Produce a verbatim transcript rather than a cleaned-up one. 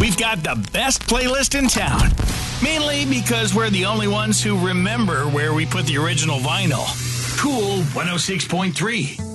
we've got the best playlist in town. Mainly because we're the only ones who remember where we put the original vinyl. Cool one oh six point three.